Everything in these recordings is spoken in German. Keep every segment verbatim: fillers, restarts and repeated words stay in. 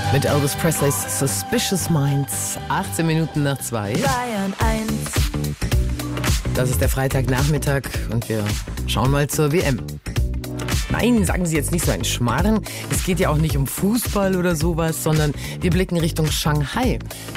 Mit Elvis Presleys Suspicious Minds. achtzehn Minuten nach zwei. Bayern eins. Das ist der Freitagnachmittag und wir schauen mal zur W M. Nein, sagen Sie jetzt nicht so einen Schmarren. Es geht ja auch nicht um Fußball oder sowas, sondern wir blicken Richtung Shanghai.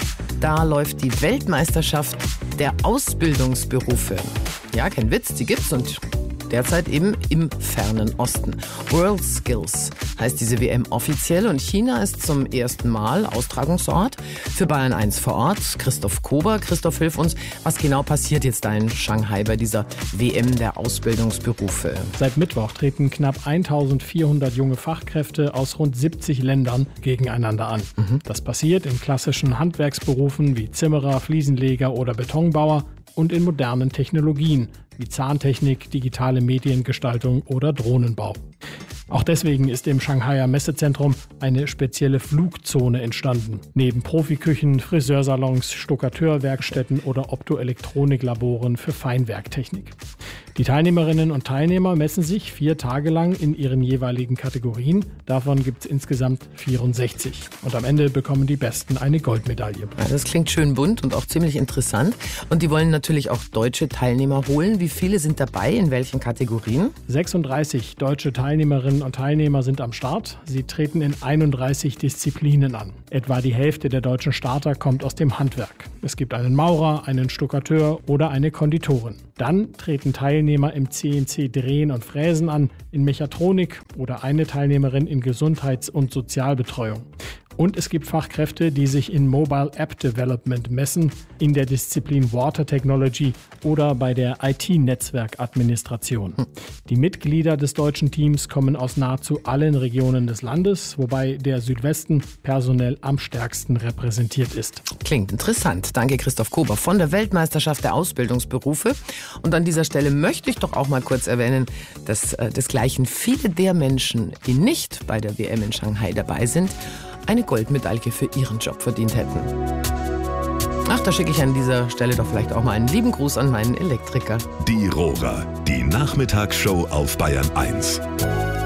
Da läuft die Weltmeisterschaft der Ausbildungsberufe. Ja, kein Witz, die gibt's und derzeit eben im fernen Osten. World Skills heißt diese W M offiziell und China ist zum ersten Mal Austragungsort. Für Bayern eins vor Ort Christoph Kober. Christoph, hilf uns, was genau passiert jetzt da in Shanghai bei dieser W M der Ausbildungsberufe? Seit Mittwoch treten knapp eintausendvierhundert junge Fachkräfte aus rund siebzig Ländern gegeneinander an. Mhm. Das passiert in klassischen Handwerksberufen wie Zimmerer, Fliesenleger oder Betonbauer und in modernen Technologien wie Zahntechnik, digitale Mediengestaltung oder Drohnenbau. Auch deswegen ist im Shanghaier Messezentrum eine spezielle Flugzone entstanden. Neben Profiküchen, Friseursalons, Stuckateurwerkstätten oder Optoelektroniklaboren für Feinwerktechnik. Die Teilnehmerinnen und Teilnehmer messen sich vier Tage lang in ihren jeweiligen Kategorien. Davon gibt es insgesamt vierundsechzig. Und am Ende bekommen die Besten eine Goldmedaille. Ja, das klingt schön bunt und auch ziemlich interessant. Und die wollen natürlich auch deutsche Teilnehmer holen. Wie viele sind dabei? In welchen Kategorien? sechsunddreißig deutsche Teilnehmerinnen und Teilnehmer sind am Start. Sie treten in einunddreißig Disziplinen an. Etwa die Hälfte der deutschen Starter kommt aus dem Handwerk. Es gibt einen Maurer, einen Stuckateur oder eine Konditorin. Dann treten Teilnehmer im C N C-Drehen und Fräsen an, in Mechatronik oder eine Teilnehmerin in Gesundheits- und Sozialbetreuung. Und es gibt Fachkräfte, die sich in Mobile App Development messen, in der Disziplin Water Technology oder bei der I T-Netzwerkadministration. Die Mitglieder des deutschen Teams kommen aus nahezu allen Regionen des Landes, wobei der Südwesten personell am stärksten repräsentiert ist. Klingt interessant. Danke, Christoph Kober von der Weltmeisterschaft der Ausbildungsberufe. Und an dieser Stelle möchte ich doch auch mal kurz erwähnen, dass äh, desgleichen viele der Menschen, die nicht bei der W M in Shanghai dabei sind, eine Goldmedaille für ihren Job verdient hätten. Ach, da schicke ich an dieser Stelle doch vielleicht auch mal einen lieben Gruß an meinen Elektriker. Die Rohrer, die Nachmittagsshow auf Bayern eins.